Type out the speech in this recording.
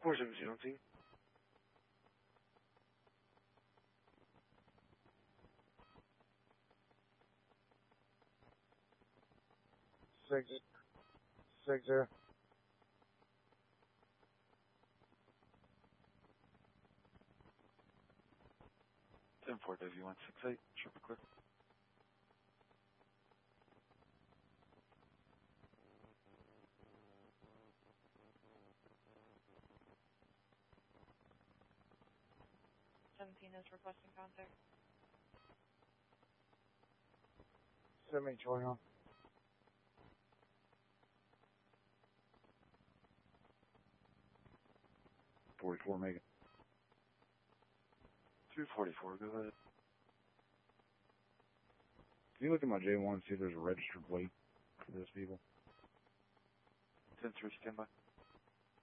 47 team. Six zero. 10-4 W168, triple clear. Is requesting contact. 7 Charlie on. 44, make it. 244, go ahead. Can you look at my J1 and see if there's a registered plate for those people? 10-3, stand by.